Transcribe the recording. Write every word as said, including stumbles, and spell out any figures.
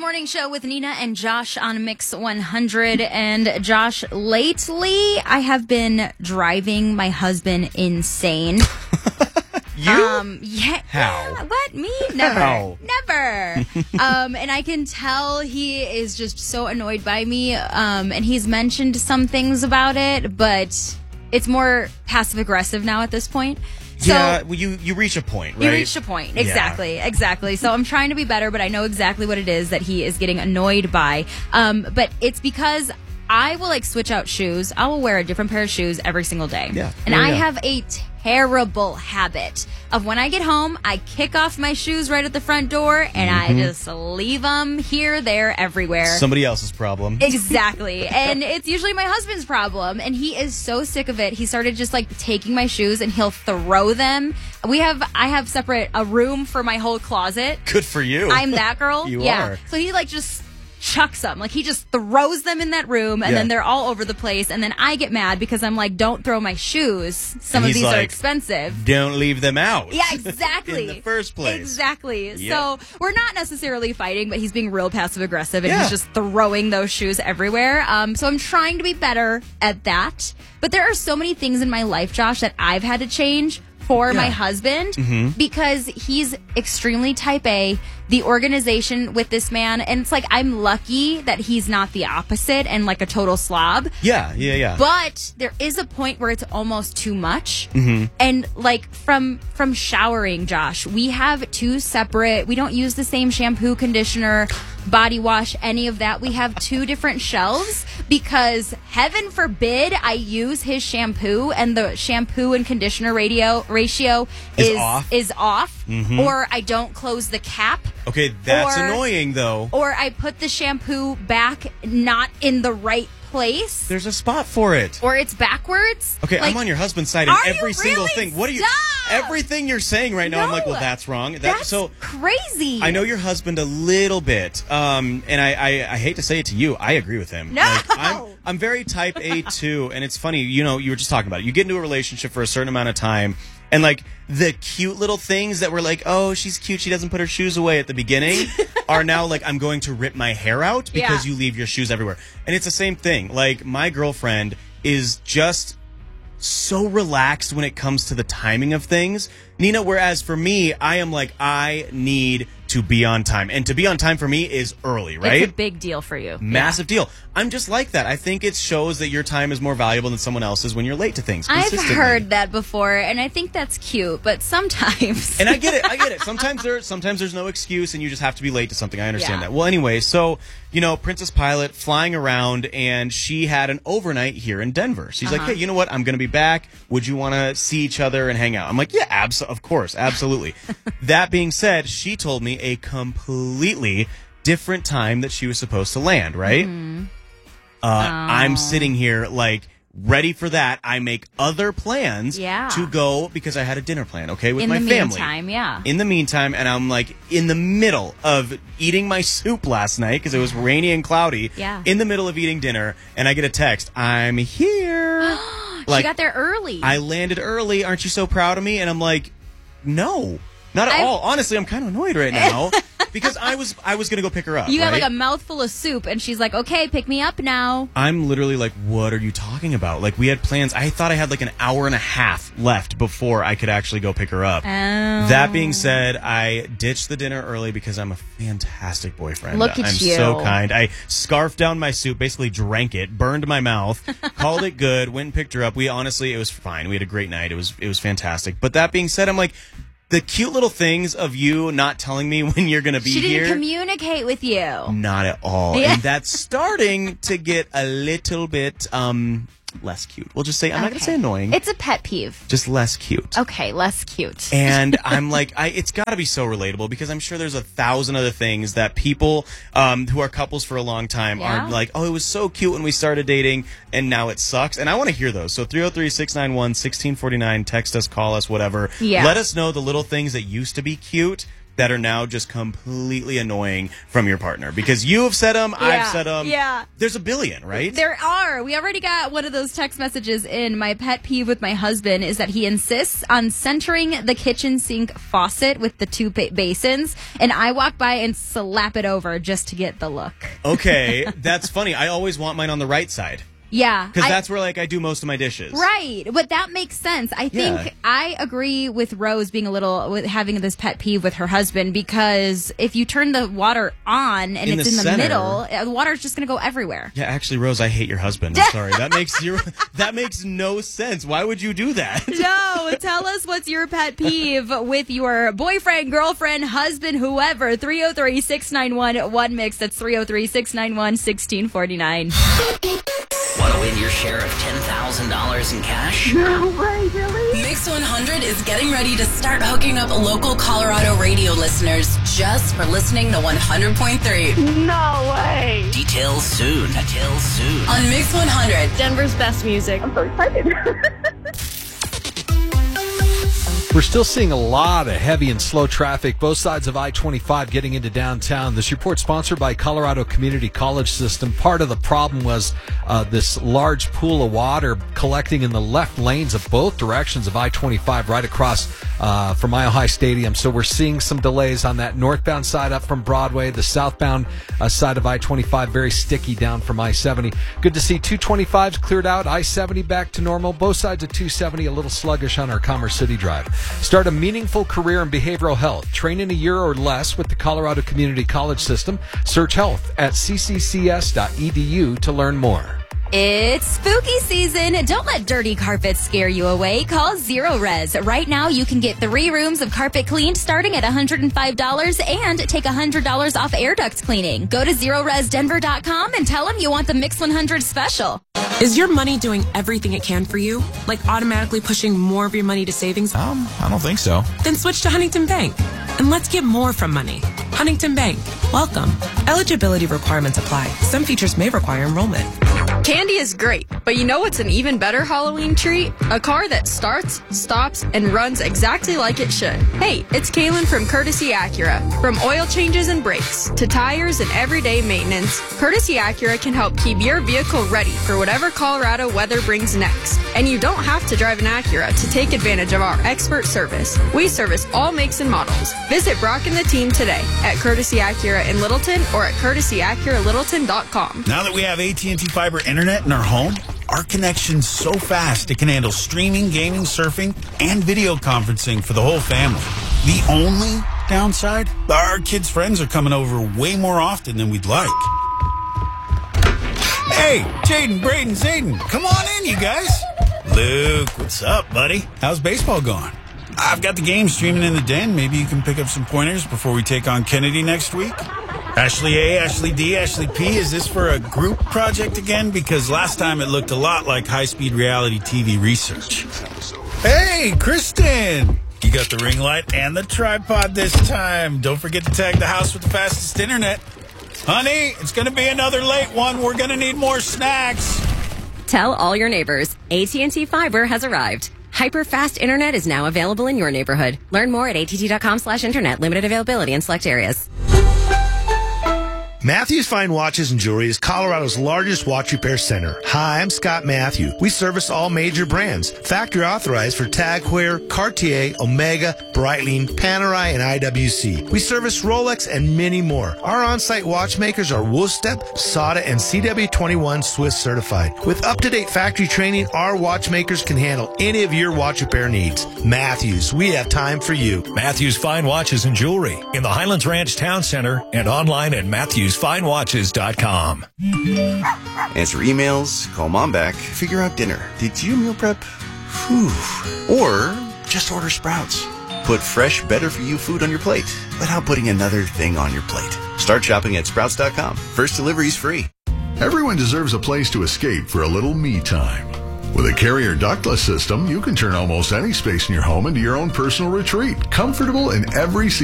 Morning Show with Nina and Josh on Mix one hundred. And Josh, lately I have been driving my husband insane. You? Um, yeah. How? Yeah, what? Me? Never. How? Never. um, and I can tell he is just so annoyed by me. Um, and he's mentioned some things about it, but it's more passive aggressive now at this point. So, yeah, well, you, you reach a point, right? You reached a point. Exactly. Yeah. Exactly. So I'm trying to be better, but I know exactly what it is that he is getting annoyed by. Um, but it's because I will like switch out shoes. I will wear a different pair of shoes every single day. Yeah. And yeah, I yeah. have a terrible habit of when I get home, I kick off my shoes right at the front door and mm-hmm. I just leave them here, there, everywhere. Somebody else's problem. Exactly. And it's usually my husband's problem. And he is so sick of it. He started just like taking my shoes and he'll throw them. We have, I have separate, a room for my whole closet. Good for you. I'm that girl. You yeah. are. So he like just chucks them. Like he just throws them in that room and yeah. then they're all over the place. And then I get mad because I'm like, don't throw my shoes. Some and of these like, are expensive. Don't leave them out. Yeah, exactly. In the first place. Exactly. Yep. So we're not necessarily fighting, but he's being real passive aggressive and yeah. he's just throwing those shoes everywhere. Um, so I'm trying to be better at that. But there are so many things in my life, Josh, that I've had to change for yeah. my husband mm-hmm. because he's extremely type A. The organization with this man, and it's like I'm lucky that he's not the opposite and like a total slob. Yeah, yeah, yeah. But there is a point where it's almost too much. Mm-hmm. And like from from showering, Josh, we have two separate. We don't use the same shampoo, conditioner, body wash, any of that. We have two different shelves because heaven forbid I use his shampoo and the shampoo and conditioner radio ratio is, is off, is off mm-hmm. or I don't close the cap. Okay, that's or, annoying though. Or I put the shampoo back not in the right place. There's a spot for it. Or it's backwards. Okay, like, I'm on your husband's side in are every you single really? thing. What are you? Stop! Everything you're saying right now, no, I'm like, well, that's wrong. That, that's so crazy. I know your husband a little bit, um, and I, I, I hate to say it to you, I agree with him. No, like, I'm, I'm very type A too, and it's funny. You know, you were just talking about it. You get into a relationship for a certain amount of time. And, like, the cute little things that were like, oh, she's cute, she doesn't put her shoes away at the beginning, are now like, I'm going to rip my hair out because yeah. you leave your shoes everywhere. And it's the same thing. Like, my girlfriend is just so relaxed when it comes to the timing of things. Nina, whereas for me, I am like, I need to be on time. And to be on time for me is early, right? It's a big deal for you. Massive yeah. deal. I'm just like that. I think it shows that your time is more valuable than someone else's when you're late to things. I've heard that before, and I think that's cute, but sometimes... And I get it. I get it. Sometimes, there, sometimes there's no excuse, and you just have to be late to something. I understand yeah. that. Well, anyway, so, you know, Princess Pilot flying around, and she had an overnight here in Denver. She's uh-huh. like, hey, you know what? I'm going to be back. Would you want to see each other and hang out? I'm like, yeah, abso- of course. Absolutely. That being said, she told me a completely different time that she was supposed to land, right? Mm-hmm. Uh, oh. I'm sitting here like ready for that. I make other plans yeah. to go because I had a dinner plan, okay, with in my the family. Meantime, yeah. In the meantime, and I'm like in the middle of eating my soup last night because it was rainy and cloudy. Yeah. In the middle of eating dinner, and I get a text, I'm here. Like, she got there early. I landed early. Aren't you so proud of me? And I'm like, no. Not at I'm, all. Honestly, I'm kind of annoyed right now because I was I was going to go pick her up. You right? got like a mouthful of soup, and she's like, okay, pick me up now. I'm literally like, what are you talking about? Like, we had plans. I thought I had like an hour and a half left before I could actually go pick her up. Oh. That being said, I ditched the dinner early because I'm a fantastic boyfriend. Look at I'm you. so kind. I scarfed down my soup, basically drank it, burned my mouth, called it good, went and picked her up. We honestly, it was fine. We had a great night. It was it was fantastic. But that being said, I'm like, the cute little things of you not telling me when you're going to be here. She didn't here, communicate with you. Not at all. Yeah. And that's starting to get a little bit um, less cute. We'll just say, I'm okay. not going to say annoying. It's a pet peeve. Just less cute. Okay, less cute. And I'm like, I, it's got to be so relatable because I'm sure there's a thousand other things that people um, who are couples for a long time yeah. are like, oh, it was so cute when we started dating and now it sucks. And I want to hear those. So three oh three, six nine one, one six four nine, text us, call us, whatever. Yeah. Let us know the little things that used to be cute that are now just completely annoying from your partner? Because you have said them, Yeah, I've said them. yeah. There's a billion, right? There are. We already got one of those text messages in. My pet peeve with my husband is that he insists on centering the kitchen sink faucet with the two ba- basins, and I walk by and slap it over just to get the look. Okay, that's funny. I always want mine on the right side. Yeah. Because I- that's where like I do most of my dishes. Right, but that makes sense. I think Yeah. I agree with Rose being a little with having this pet peeve with her husband, because if you turn the water on and In it's the in the center. middle, uh, the water's just going to go everywhere. Yeah, actually, Rose, I hate your husband. I'm sorry. That makes your that makes no sense. Why would you do that? No, tell us what's your pet peeve with your boyfriend, girlfriend, husband, whoever. three oh three, six nine one, one mix. That's three oh three, six nine one, one six four nine. Want to win your share of ten thousand dollars in cash? No way, really? Mix one hundred is getting ready to start hooking up local Colorado radio listeners just for listening to one hundred point three. No way. Details soon. Details soon. On Mix one hundred. Denver's best music. I'm so excited. We're still seeing a lot of heavy and slow traffic, both sides of I twenty-five getting into downtown. This report sponsored by Colorado Community College System. Part of the problem was uh, this large pool of water collecting in the left lanes of both directions of I twenty-five right across uh, from Mile High Stadium. So we're seeing some delays on that northbound side up from Broadway. The southbound uh, side of I twenty-five very sticky down from I seventy. Good to see two twenty-fives cleared out, I seventy back to normal. Both sides of two seventy a little sluggish on our Commerce City Drive. Start a meaningful career in behavioral health. Train in a year or less with the Colorado Community College System. Search health at c c c s dot e d u to learn more. It's spooky season. Don't let dirty carpets scare you away. Call Zero Res. Right now, you can get three rooms of carpet cleaned starting at one hundred five dollars and take one hundred dollars off air duct cleaning. Go to zero res denver dot com and tell them you want the Mix one hundred special. Is your money doing everything it can for you? Like automatically pushing more of your money to savings? Um, I don't think so. Then switch to Huntington Bank. And let's get more from money. Huntington Bank. Welcome. Eligibility requirements apply. Some features may require enrollment. Candy is great, but you know what's an even better Halloween treat? A car that starts, stops, and runs exactly like it should. Hey, it's Kaylin from Courtesy Acura. From oil changes and brakes to tires and everyday maintenance, Courtesy Acura can help keep your vehicle ready for whatever Colorado weather brings next. And you don't have to drive an Acura to take advantage of our expert service. We service all makes and models. Visit Brock and the team today at Courtesy Acura in Littleton or at courtesy acura littleton dot com. Now that we have A T and T Fiber Internet in our home, our connection's so fast it can handle streaming, gaming, surfing, and video conferencing for the whole family. The only downside? Our kids' friends are coming over way more often than we'd like. Hey, Jaden, Braden, Zayden, come on in, you guys. Luke, what's up, buddy? How's baseball going? I've got the game streaming in the den. Maybe you can pick up some pointers before we take on Kennedy next week. Ashley A, Ashley D, Ashley P, is this for a group project again? Because last time it looked a lot like high-speed reality T V research. Hey, Kristen! You got the ring light and the tripod this time. Don't forget to tag the house with the fastest internet. Honey, it's going to be another late one. We're going to need more snacks. Tell all your neighbors, A T and T Fiber has arrived. Hyper-fast internet is now available in your neighborhood. Learn more at A T T dot com slash internet. Limited availability in select areas. Matthews Fine Watches and Jewelry is Colorado's largest watch repair center. Hi, I'm Scott Matthew. We service all major brands. Factory authorized for Tag Heuer, Cartier, Omega, Breitling, Panerai, and I W C. We service Rolex and many more. Our on-site watchmakers are Wolfstep, S A D A, and C W twenty-one Swiss certified. With up-to-date factory training, our watchmakers can handle any of your watch repair needs. Matthews, we have time for you. Matthews Fine Watches and Jewelry in the Highlands Ranch Town Center and online at matthews fine watches dot com. Answer emails, call mom back, figure out dinner. Did you meal prep? Whew. Or just order Sprouts. Put fresh, better-for-you food on your plate without putting another thing on your plate. Start shopping at sprouts dot com. First delivery's free. Everyone deserves a place to escape for a little me time. With a Carrier ductless system, you can turn almost any space in your home into your own personal retreat, comfortable in every season.